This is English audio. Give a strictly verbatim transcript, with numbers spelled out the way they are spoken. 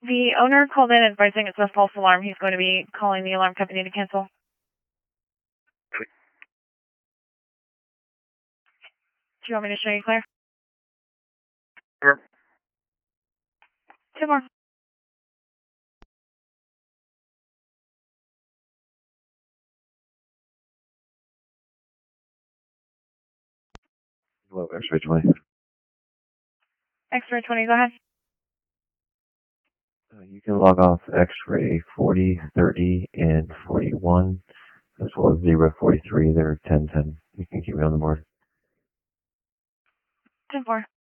The owner called in advising it's a false alarm. He's going to be calling the alarm company to cancel. Do you want me to show you, Claire? Sure. Two more. Hello, X-ray twenty. X-ray twenty, go ahead. Uh, you can log off X-ray forty, thirty, and forty-one, as well as zero forty-three. They're ten ten. You can keep me on the board. ten four.